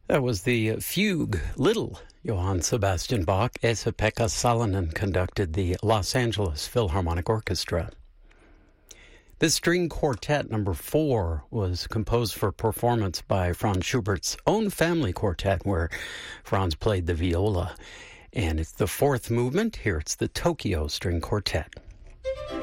That was the fugue, Little, Johann Sebastian Bach. Esa-Pekka Salonen conducted the Los Angeles Philharmonic Orchestra. This string quartet, number 4, was composed for performance by Franz Schubert's own family quartet, where Franz played the viola. And it's the 4th movement. Here it's the Tokyo String Quartet.